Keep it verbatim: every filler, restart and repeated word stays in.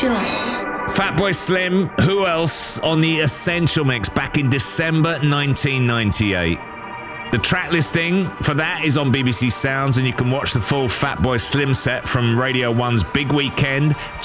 Essential. Fatboy Slim, who else on the Essential Mix back in December nineteen ninety-eight. The track listing for that is on B B C Sounds, and you can watch the full Fatboy Slim set from Radio one's Big Weekend